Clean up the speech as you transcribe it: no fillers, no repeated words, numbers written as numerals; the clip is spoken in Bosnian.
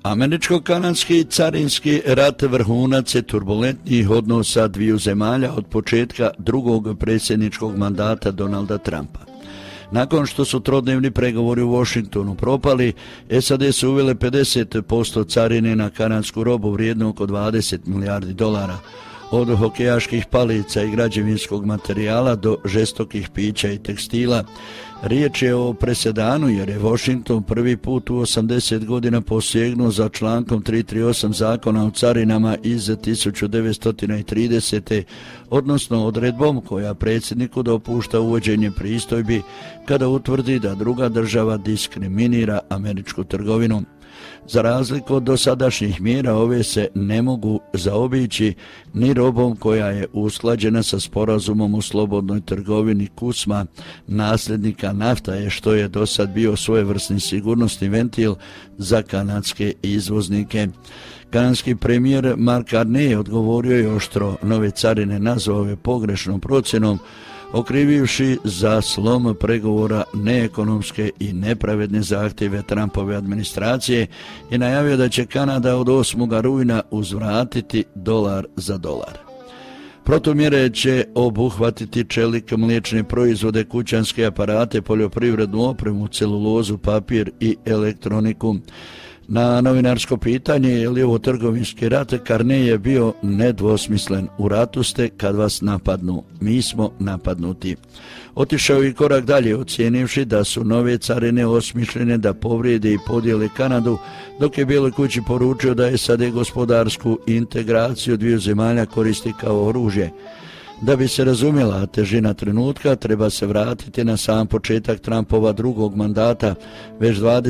Američko-kanadski carinski rat vrhunac je turbulentnih odnosa dviju zemalja od početka drugog predsjedničkog mandata Donalda Trumpa. Nakon što su trodnevni pregovori u Washingtonu propali, SAD su uvele 50% carine na kanadsku robu vrijednu oko $20 milijardi, od hokejaških palica i građevinskog materijala do žestokih pića i tekstila. Riječ je o presedanu jer je Washington prvi put u 80 godina posegnuo za člankom 338 zakona o carinama iz 1930. odnosno odredbom koja predsjedniku dopušta uvođenje pristojbi kada utvrdi da druga država diskriminira američku trgovinu. Za razliku od dosadašnjih mjera, ove se ne mogu zaobići ni robom koja je usklađena sa sporazumom o slobodnoj trgovini KUSMA, nasljednika NAFTA je što je do sad bio svojevrsni sigurnosni ventil za kanadske izvoznike. Kanadski premijer Mark Carney odgovorio je oštro nove carine, nazvao je pogrešnom procjenom, okrivivši za slom pregovora neekonomske i nepravedne zahtjeve Trumpove administracije i najavio da će Kanada od 8. rujna uzvratiti dolar za dolar. Protumjere će obuhvatiti čelik, mliječne proizvode, kućanske aparate, poljoprivrednu opremu, celulozu, papir i elektroniku. Na novinarsko pitanje je li ovo trgovinski rat, Carney je bio nedvosmislen. U ratu ste kad vas napadnu, mi smo napadnuti. Otišao i korak dalje, ocijenivši da su nove carine osmišljene da povrijede i podijele Kanadu, dok je Bijeloj kući poručio da SAD gospodarsku integraciju dviju zemalja koristi kao oružje. Da bi se razumjela težina trenutka, treba se vratiti na sam početak Trumpova drugog mandata, već